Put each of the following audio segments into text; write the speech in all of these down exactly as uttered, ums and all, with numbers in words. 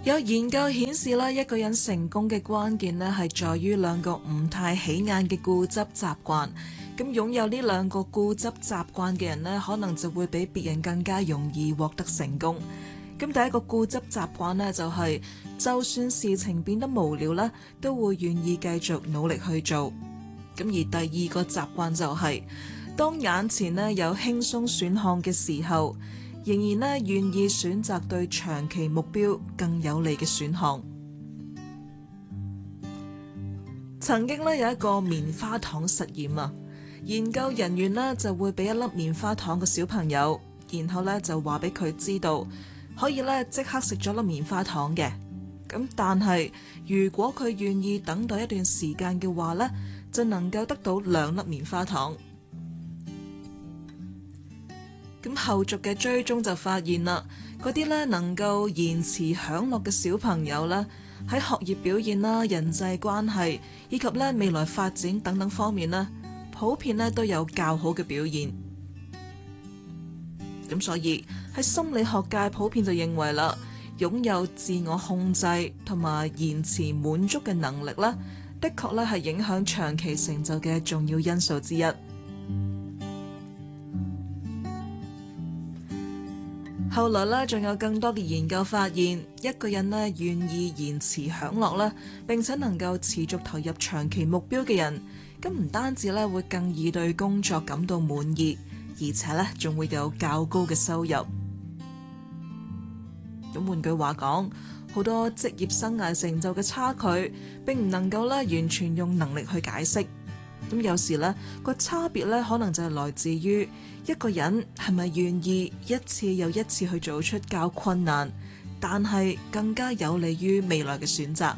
有研究顯示啦，一個人成功嘅關鍵呢係在於兩個唔太起眼嘅固執習慣。咁擁有呢兩個固執習慣嘅人呢，可能就會比別人更加容易獲得成功。咁第一個固執習慣呢，就係就算事情變得無聊啦，都會願意繼續努力去做。咁而第二個習慣就係當眼前呢有輕鬆選項嘅時候，仍然呢願意選擇對長期目標更有利嘅選項。曾經呢有一個棉花糖實驗啊，研究人員呢就會俾一粒棉花糖嘅小朋友，然後呢就話俾佢知道可以呢即刻食咗粒棉花糖嘅。咁但係如果佢願意等待一段時間嘅話呢，就能夠得到兩粒棉花糖。咁後續嘅追蹤就發現啦，嗰啲咧能夠延遲享樂嘅小朋友咧，喺學業表現啦、人際關係以及咧未來發展等等方面咧，普遍咧都有較好嘅表現。咁所以喺心理學界普遍就認為啦，擁有自我控制同埋延遲滿足嘅能力咧，的確咧係影響長期成就嘅重要因素之一。後來咧，仲有更多嘅研究發現，一個人咧願意延遲享樂啦，並且能夠持續投入長期目標嘅人，咁唔單止咧會更易對工作感到滿意，而且咧仲會有較高嘅收入。咁換句話講，好多職業生涯成就嘅差距，並唔能夠咧完全用能力去解釋。咁有時咧個差別咧，可能就係來自於一個人係咪願意一次又一次去做出較困難，但係更加有利於未來嘅選擇。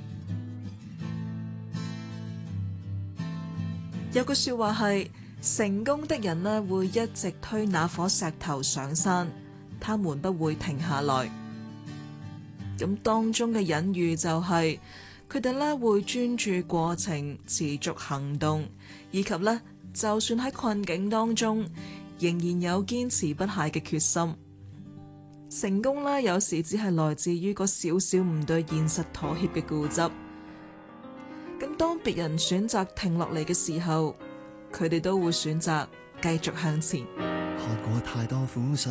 有句說話係：成功的人呢會一直推那顆石頭上山，他們不會停下來。咁當中嘅隱喻就係、是。佢哋咧會專注過程，持續行動，以及咧就算喺困境當中，仍然有堅持不懈嘅決心。成功咧有時只係來自於嗰少少唔對現實妥協嘅固執。咁當別人選擇停落嚟嘅時候，佢哋都會選擇繼續向前。 喝過太多苦水，